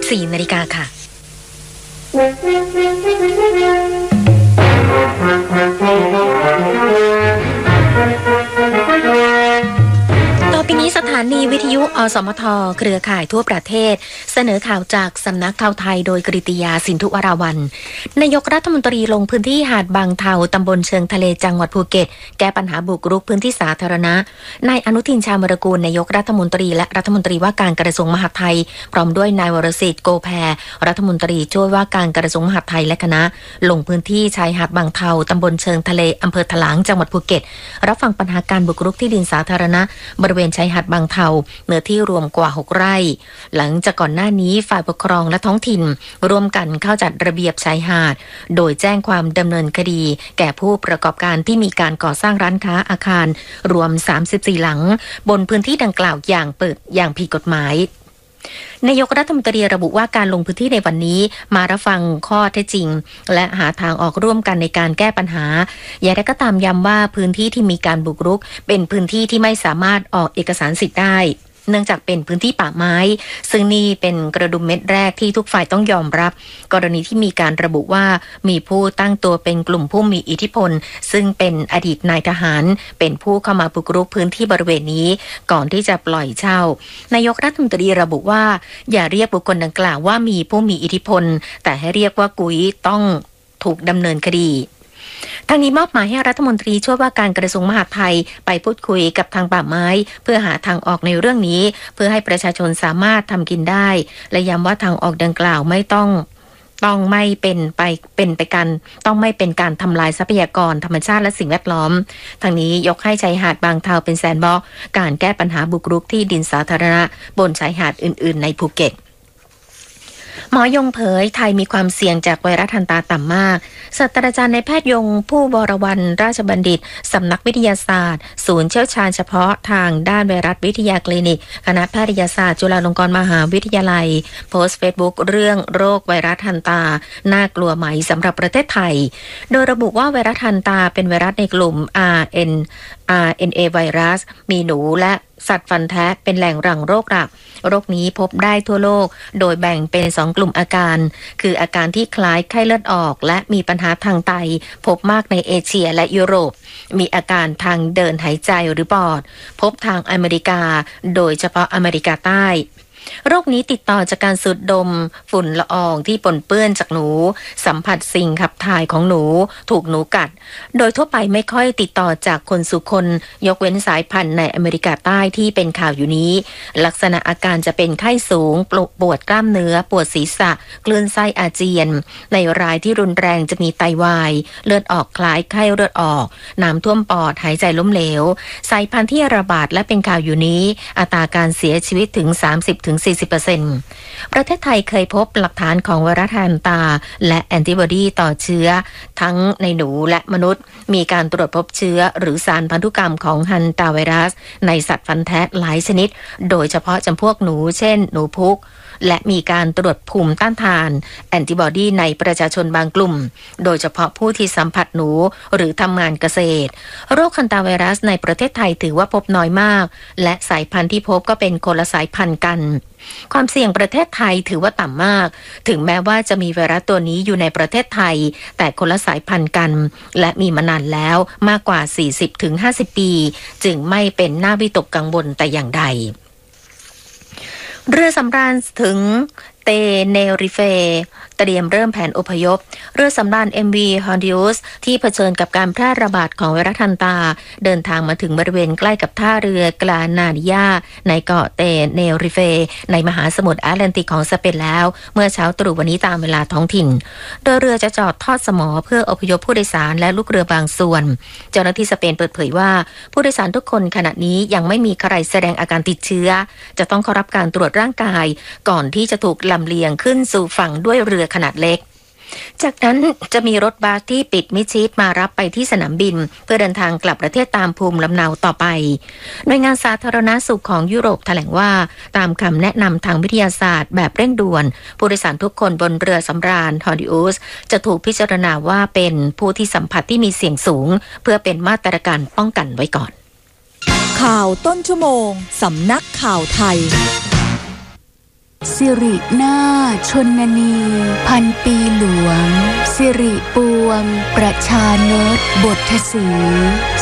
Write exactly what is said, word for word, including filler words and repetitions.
สี่นาฬิกาค่ะต่อไปนี้สถานีวิทยุอสมทเครือข่ายทั่วประเทศเสนอข่าวจากสำนักข่าวไทยโดยกฤติยาสินธุวราวัลย์นายกรัฐมนตรีลงพื้นที่หาดบางเทาตำบลเชิงทะเลจังหวัดภูเก็ตแก้ปัญหาบุกรุกพื้นที่สาธารณะนายอนุทินชาญวิรากูลนายกรัฐมนตรีและรัฐมนตรีว่าการกระทรวงมหาดไทยพร้อมด้วยนายวรสิทธิ์โกแพรรัฐมนตรีช่วยว่าการกระทรวงมหาดไทยและคณะลงพื้นที่ชายหาดบางเทาตำบลเชิงทะเลอำเภอถลางจังหวัดภูเก็ตรับฟังปัญหาการบุกรุกที่ดินสาธารณะบริเวณชายหาดบางเทาเนื้อที่รวมกว่าหกไร่หลังจากก่อนหน้านี้ฝ่ายปกครองและท้องถิ่นร่วมกันเข้าจัดระเบียบชายหาดโดยแจ้งความดำเนินคดีแก่ผู้ประกอบการที่มีการก่อสร้างร้านค้าอาคารรวมสามสิบสี่หลังบนพื้นที่ดังกล่าวอย่างเปิดอย่างผิดกฎหมายนายกรัฐมนตรีระบุว่าการลงพื้นที่ในวันนี้มารับฟังข้อเท็จจริงและหาทางออกร่วมกันในการแก้ปัญหาอย่างไรก็ตามย้ำว่าพื้นที่ที่มีการบุกรุกเป็นพื้นที่ที่ไม่สามารถออกเอกสารสิทธิ์ได้เนื่องจากเป็นพื้นที่ป่าไม้ซึ่งนี่เป็นกระดุมเม็ดแรกที่ทุกฝ่ายต้องยอมรับกรณีที่มีการระบุว่ามีผู้ตั้งตัวเป็นกลุ่มผู้มีอิทธิพลซึ่งเป็นอดีตนายทหารเป็นผู้เข้ามาบุกรุกพื้นที่บริเวณนี้ก่อนที่จะปล่อยเช่านายกรัฐมนตรีระบุว่าอย่าเรียกบุคคลดังกล่าวว่ามีผู้มีอิทธิพลแต่ให้เรียกว่ากุ๋ยต้องถูกดำเนินคดีทางนี้มอบหมายให้รัฐมนตรีช่วยว่าการกระทรวงมหาดไทยไปพูดคุยกับทางป่าไม้เพื่อหาทางออกในเรื่องนี้เพื่อให้ประชาชนสามารถทำกินได้และย้ำว่าทางออกดังกล่าวไม่ต้องต้องไม่เป็นไปเป็นไปกันต้องไม่เป็นการทำลายทรัพยากรธรรมชาติและสิ่งแวดล้อมทางนี้ยกให้ชายหาดบางเทาเป็นแซนด์บ็อกซ์การแก้ปัญหาบุกรุกที่ดินสาธารณะบนชายหาดอื่นๆในภูเก็ตหมอยงเผยไทยมีความเสี่ยงจากไวรัสฮันตาต่ำมากศาสตราจารย์นายแพทย์ยงผู้วรวรรณราชบัณฑิตสำนักวิทยาศาสตร์ศูนย์เชี่ยวชาญเฉพาะทางด้านไวรัสวิทยาคลินิกคณะแพทยศาสตร์จุฬาลงกรณ์มหาวิทยาลัยโพสต์เฟซบุ๊กเรื่องโรคไวรัสฮันตาน่ากลัวไหมสำหรับประเทศไทยโดยระบุว่าไวรัสฮันตาเป็นไวรัสในกลุ่ม อาร์ เอ็น อาร์ เอ็น เอ ไวรัสมีหนูและสัตว์ฟันแทะเป็นแหล่งหลั่งโรคหลักโรคนี้พบได้ทั่วโลกโดยแบ่งเป็นสองกลุ่มอาการคืออาการที่คล้ายไข้เลือดออกและมีปัญหาทางไตพบมากในเอเชียและยุโรปมีอาการทางเดินหายใจหรือปอดพบทางอเมริกาโดยเฉพาะอเมริกาใต้โรคนี้ติดต่อจากการสูดดมฝุ่นละอองที่ปนเปื้อนจากหนูสัมผัสสิ่งขับถ่ายของหนูถูกหนูกัดโดยทั่วไปไม่ค่อยติดต่อจากคนสู่คนยกเว้นสายพันธุ์ในอเมริกาใต้ที่เป็นข่าวอยู่นี้ลักษณะอาการจะเป็นไข้สูงปวดกล้ามเนื้อปวดศีรษะคลื่นไส้อาเจียนในรายที่รุนแรงจะมีไตวายเลือดออกคล้ายไข้เลือดออกน้ำท่วมปอดหายใจล้มเหลวสายพันธุ์ที่ระบาดและเป็นข่าวอยู่นี้อัตราการเสียชีวิตถึง สามสิบถึงสี่สิบเปอร์เซ็นต์ ประเทศไทยเคยพบหลักฐานของไวรัสฮันตาและแอนติบอดีต่อเชื้อทั้งในหนูและมนุษย์มีการตรวจพบเชื้อหรือสารพันธุกรรมของฮันตาไวรัสในสัตว์ฟันแทะหลายชนิดโดยเฉพาะจำพวกหนูเช่นหนูพุกและมีการตรวจภูมิต้านทานแอนติบอดีในประชาชนบางกลุ่มโดยเฉพาะผู้ที่สัมผัสหนูหรือทำงานเกษตรโรคฮันตาไวรัสในประเทศไทยถือว่าพบน้อยมากและสายพันธุ์ที่พบก็เป็นคนละสายพันธุ์กันความเสี่ยงประเทศไทยถือว่าต่ำมากถึงแม้ว่าจะมีไวรัสตัวนี้อยู่ในประเทศไทยแต่คนละสายพันธุ์กันและมีมานานแล้วมากกว่า สี่สิบถึงห้าสิบ ปีจึงไม่เป็นน่าวิตกกังวลแต่อย่างใดเรือสำราญถึงเตเนริเฟเตรียมเริ่มแผนอพยพเรือสำราญ เอ็ม วี Hondius ที่เผชิญกับการแพร่ระบาดของไวรัสฮันตาเดินทางมาถึงบริเวณใกล้กับท่าเรือกลานาดิยาในเกาะเตเนริเฟในมหาสมุทรแอตแลนติกของสเปนแล้วเมื่อเช้าตรู่วันนี้ตามเวลาท้องถิ่นโดยเรือจะจอดทอดสมอเพื่ออพยพผู้โดยสารและลูกเรือบางส่วนเจ้าหน้าที่สเปนเปิดเผยว่าผู้โดยสารทุกคนขณะนี้ยังไม่มีใครแสดงอาการติดเชื้อจะต้องเข้ารับการตรวจร่างกายก่อนที่จะถูกลำเลียงขึ้นสู่ฝั่งด้วยเรือขนาดเล็กจากนั้นจะมีรถบัสที่ปิดมิดชิดมารับไปที่สนามบินเพื่อเดินทางกลับประเทศตามภูมิลำเนาต่อไปหน่วยงานสาธารณสุขของยุโรปแถลงว่าตามคำแนะนำทางวิทยาศาสตร์แบบเร่งด่วนผู้โดยสารทุกคนบนเรือสำราญ Hondius จะถูกพิจารณาว่าเป็นผู้ที่สัมผัสที่มีเสี่ยงสูงเพื่อเป็นมาตรการป้องกันไว้ก่อนข่าวต้นชั่วโมงสำนักข่าวไทยสิรินาถชนนี พันปีหลวง สิริปวง ประชานตบทศรี